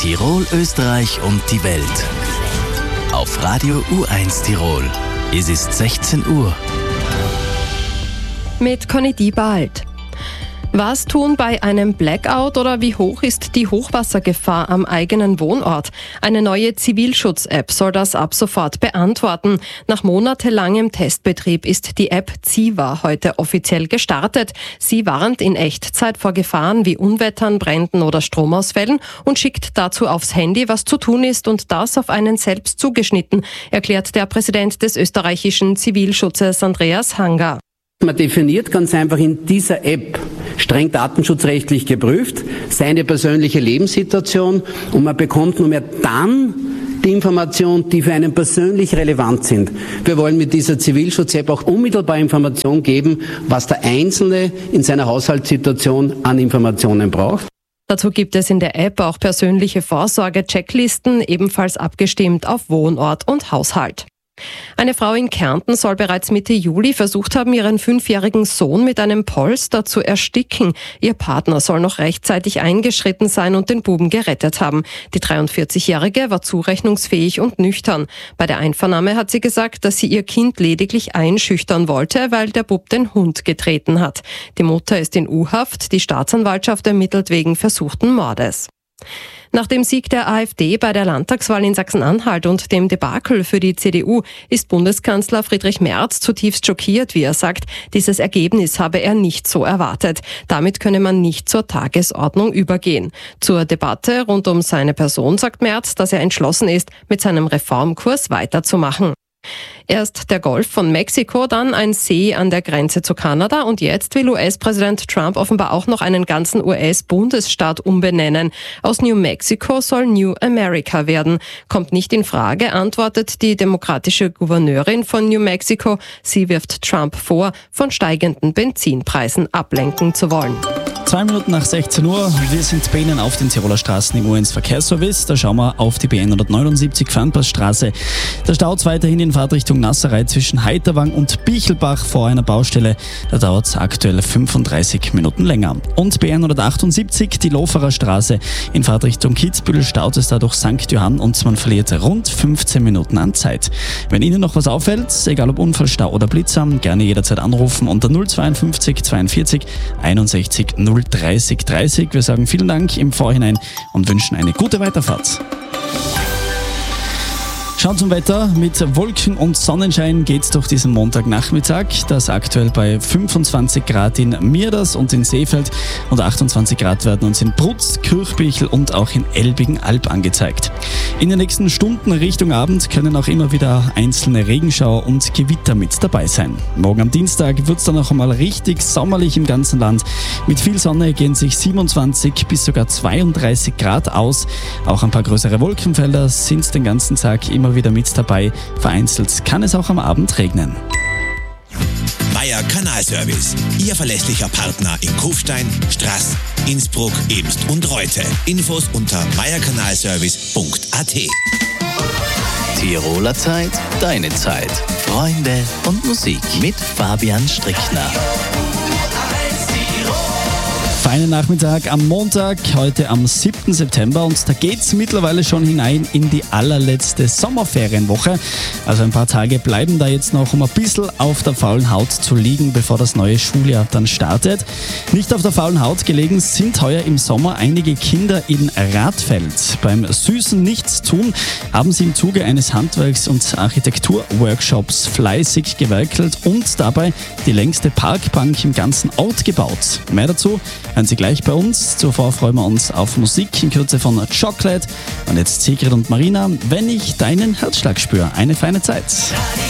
Tirol, Österreich und die Welt. Auf Radio U1 Tirol. Es ist 16 Uhr. Mit Conny Diebald. Was tun bei einem Blackout oder wie hoch ist die Hochwassergefahr am eigenen Wohnort? Eine neue Zivilschutz-App soll das ab sofort beantworten. Nach monatelangem Testbetrieb ist die App Ziva heute offiziell gestartet. Sie warnt in Echtzeit vor Gefahren wie Unwettern, Bränden oder Stromausfällen und schickt dazu aufs Handy, was zu tun ist und das auf einen selbst zugeschnitten, erklärt der Präsident des österreichischen Zivilschutzes Andreas Hanger. Man definiert ganz einfach in dieser App, streng datenschutzrechtlich geprüft, seine persönliche Lebenssituation und man bekommt nur mehr dann die Informationen, die für einen persönlich relevant sind. Wir wollen mit dieser Zivilschutz-App auch unmittelbar Informationen geben, was der Einzelne in seiner Haushaltssituation an Informationen braucht. Dazu gibt es in der App auch persönliche Vorsorge-Checklisten, ebenfalls abgestimmt auf Wohnort und Haushalt. Eine Frau in Kärnten soll bereits Mitte Juli versucht haben, ihren 5-jährigen Sohn mit einem Polster zu ersticken. Ihr Partner soll noch rechtzeitig eingeschritten sein und den Buben gerettet haben. Die 43-Jährige war zurechnungsfähig und nüchtern. Bei der Einvernahme hat sie gesagt, dass sie ihr Kind lediglich einschüchtern wollte, weil der Bub den Hund getreten hat. Die Mutter ist in U-Haft, die Staatsanwaltschaft ermittelt wegen versuchten Mordes. Nach dem Sieg der AfD bei der Landtagswahl in Sachsen-Anhalt und dem Debakel für die CDU ist Bundeskanzler Friedrich Merz zutiefst schockiert, wie er sagt. Dieses Ergebnis habe er nicht so erwartet. Damit könne man nicht zur Tagesordnung übergehen. Zur Debatte rund um seine Person sagt Merz, dass er entschlossen ist, mit seinem Reformkurs weiterzumachen. Erst der Golf von Mexiko, dann ein See an der Grenze zu Kanada und jetzt will US-Präsident Trump offenbar auch noch einen ganzen US-Bundesstaat umbenennen. Aus New Mexico soll New America werden. Kommt nicht in Frage, antwortet die demokratische Gouverneurin von New Mexico. Sie wirft Trump vor, von steigenden Benzinpreisen ablenken zu wollen. 2 Minuten nach 16 Uhr, wir sind bei Ihnen auf den Tiroler Straßen im U1 Verkehrsservice. Da schauen wir auf die B179 Fernpassstraße. Da staut es weiterhin in Fahrtrichtung Nasserei zwischen Heiterwang und Bichelbach vor einer Baustelle. Da dauert es aktuell 35 Minuten länger. Und B178, die Loferer Straße in Fahrtrichtung Kitzbühel, staut es da durch St. Johann und man verliert rund 15 Minuten an Zeit. Wenn Ihnen noch was auffällt, egal ob Unfallstau oder Blitzer, gerne jederzeit anrufen unter 052 42 61 030 30. Wir sagen vielen Dank im Vorhinein und wünschen eine gute Weiterfahrt. Schauen zum Wetter. Mit Wolken und Sonnenschein geht's durch diesen Montagnachmittag. Das aktuell bei 25 Grad in Mirders und in Seefeld und 28 Grad werden uns in Brutz, Kirchbichel und auch in Elbingen-Alb angezeigt. In den nächsten Stunden Richtung Abend können auch immer wieder einzelne Regenschauer und Gewitter mit dabei sein. Morgen am Dienstag wird's dann noch einmal richtig sommerlich im ganzen Land. Mit viel Sonne gehen sich 27 bis sogar 32 Grad aus. Auch ein paar größere Wolkenfelder sind den ganzen Tag immer wieder mit dabei. Vereinzelt kann es auch am Abend regnen. Meier Kanalservice. Ihr verlässlicher Partner in Kufstein, Straß, Innsbruck, Ebst und Reute. Infos unter meierkanalservice.at. Tiroler Zeit, deine Zeit. Freunde und Musik mit Fabian Strickner. Feinen Nachmittag am Montag, heute am 7. September und da geht's mittlerweile schon hinein in die allerletzte Sommerferienwoche. Also ein paar Tage bleiben da jetzt noch, um ein bisschen auf der faulen Haut zu liegen, bevor das neue Schuljahr dann startet. Nicht auf der faulen Haut gelegen sind heuer im Sommer einige Kinder in Radfeld. Beim süßen Nichtstun haben sie im Zuge eines Handwerks- und Architekturworkshops fleißig gewerkelt und dabei die längste Parkbank im ganzen Ort gebaut. Mehr dazu hören Sie gleich bei uns. Zuvor freuen wir uns auf Musik in Kürze von Chocolate. Und jetzt Sigrid und Marina, wenn ich deinen Herzschlag spüre. Eine feine Zeit.